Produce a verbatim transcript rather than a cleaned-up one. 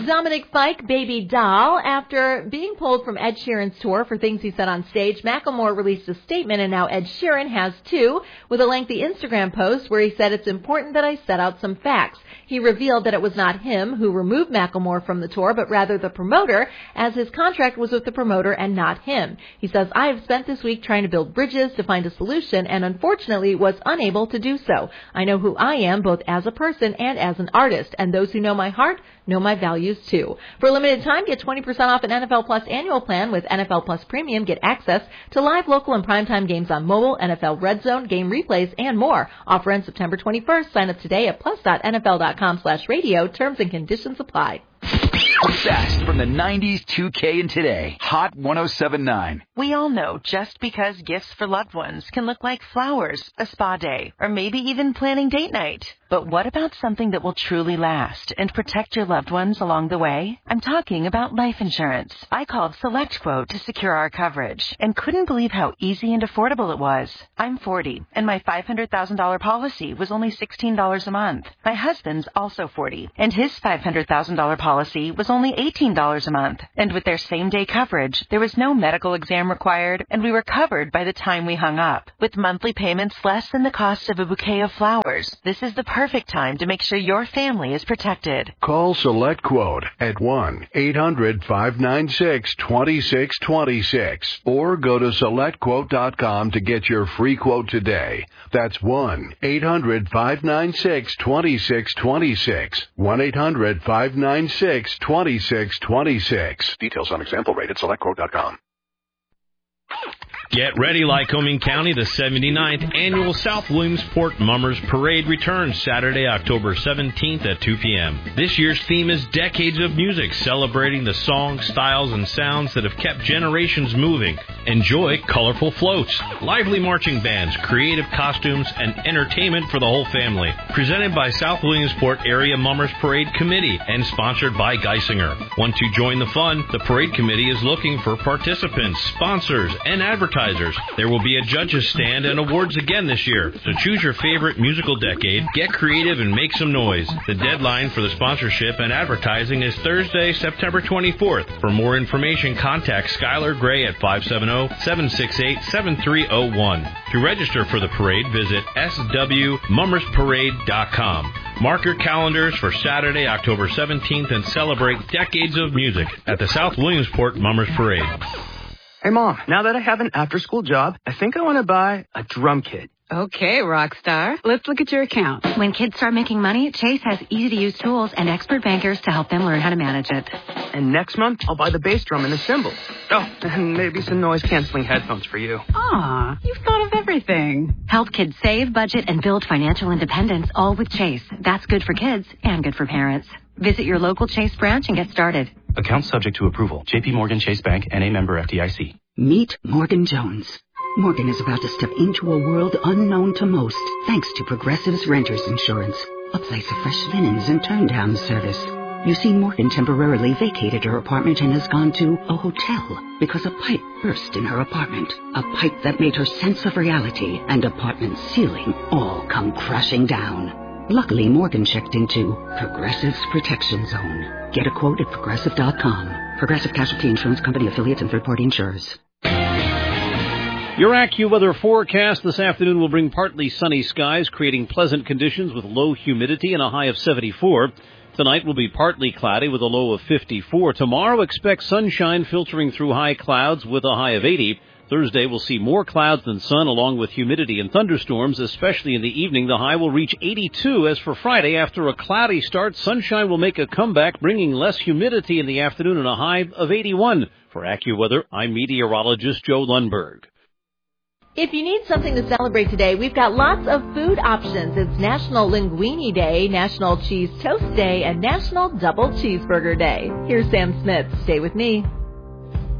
Dominic Fike, Baby Doll. After being pulled from Ed Sheeran's tour for things he said on stage, Macklemore released a statement, and now Ed Sheeran has too, with a lengthy Instagram post where he said, "It's important that I set out some facts." He revealed that it was not him who removed Macklemore from the tour, but rather the promoter, as his contract was with the promoter and not him. He says, "I have spent this week trying to build bridges to find a solution, and unfortunately was unable to do so. I know who I am, both as a person and as an artist, and those who know my heart know my values too." For a limited time, get twenty percent off an N F L Plus annual plan with N F L Plus Premium. Get access to live, local, and primetime games on mobile, N F L Red Zone, game replays, and more. Offer ends September twenty-first. Sign up today at plus dot N F L dot com slash radio. Terms and conditions apply. Best from the nineties, two K, and today. Hot one oh seven point nine. We all know just because gifts for loved ones can look like flowers, a spa day, or maybe even planning date night. But what about something that will truly last and protect your loved ones along the way? I'm talking about life insurance. I called SelectQuote to secure our coverage and couldn't believe how easy and affordable it was. I'm forty, and my five hundred thousand dollars policy was only sixteen dollars a month. My husband's also forty, and his five hundred thousand dollars policy was only eighteen dollars a month. And with their same-day coverage, there was no medical exam required, and we were covered by the time we hung up. With monthly payments less than the cost of a bouquet of flowers, this is the perfect time to make sure your family is protected. Call SelectQuote at one eight hundred five nine six two six two six or go to select quote dot com to get your free quote today. That's one eight hundred five nine six two six two six. one eight hundred five nine six two six two six. Details on example rate at select quote dot com. Get ready, Lycoming County. The seventy-ninth Annual South Williamsport Mummers Parade returns Saturday, October seventeenth at two p.m. This year's theme is Decades of Music, celebrating the songs, styles, and sounds that have kept generations moving. Enjoy colorful floats, lively marching bands, creative costumes, and entertainment for the whole family. Presented by South Williamsport Area Mummers Parade Committee and sponsored by Geisinger. Want to join the fun? The Parade Committee is looking for participants, sponsors, and advertisers. There will be a judges stand and awards again this year. So choose your favorite musical decade, get creative, and make some noise. The deadline for the sponsorship and advertising is Thursday, September twenty-fourth. For more information, contact Skylar Gray at five seven zero, seven six eight, seven three zero one. To register for the parade, visit s w mummers parade dot com. Mark your calendars for Saturday, October seventeenth, and celebrate decades of music at the South Williamsport Mummers Parade. Hey, Mom, now that I have an after-school job, I think I want to buy a drum kit. Okay, Rockstar. Let's look at your account. When kids start making money, Chase has easy-to-use tools and expert bankers to help them learn how to manage it. And next month, I'll buy the bass drum and the cymbals. Oh, and maybe some noise-canceling headphones for you. Aw, you've thought of everything. Help kids save, budget, and build financial independence, all with Chase. That's good for kids and good for parents. Visit your local Chase branch and get started. Account subject to approval. J P Morgan Chase Bank, N A member F D I C. Meet Morgan Jones. Morgan is about to step into a world unknown to most, thanks to Progressive's Renters Insurance, a place of fresh linens and turn-down service. You see, Morgan temporarily vacated her apartment and has gone to a hotel because a pipe burst in her apartment. A pipe that made her sense of reality and apartment ceiling all come crashing down. Luckily, Morgan checked into Progressive's Protection Zone. Get a quote at progressive dot com. Progressive Casualty Insurance Company, affiliates, and third-party insurers. Your AccuWeather forecast this afternoon will bring partly sunny skies, creating pleasant conditions with low humidity and a high of seventy-four. Tonight will be partly cloudy with a low of fifty-four. Tomorrow, expect sunshine filtering through high clouds with a high of eighty. Thursday, we'll see more clouds than sun, along with humidity and thunderstorms, especially in the evening. The high will reach eighty-two. As for Friday, after a cloudy start, sunshine will make a comeback, bringing less humidity in the afternoon and a high of eighty-one. For AccuWeather, I'm meteorologist Joe Lundberg. If you need something to celebrate today, we've got lots of food options. It's National Linguine Day, National Cheese Toast Day, and National Double Cheeseburger Day. Here's Sam Smith. Stay with me.